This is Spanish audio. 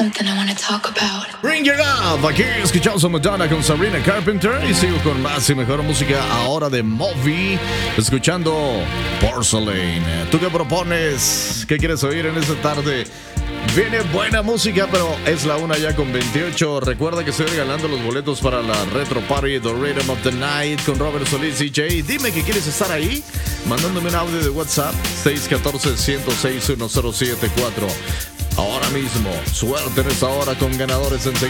Bring It Up. Aquí escuchamos a Madonna con Sabrina Carpenter y sigo con más y mejor música ahora de Moby, escuchando Porcelain. ¿Tú qué propones? ¿Qué quieres oír en esta tarde? Viene buena música, pero es la 1:28. Recuerda que estoy regalando los boletos para la Retro Party The Rhythm of the Night con Robert Solís DJ. Dime que quieres estar ahí, mandándome un audio de WhatsApp 614-106-1074. Ahora mismo, suerte en esta hora con ganadores enseguida.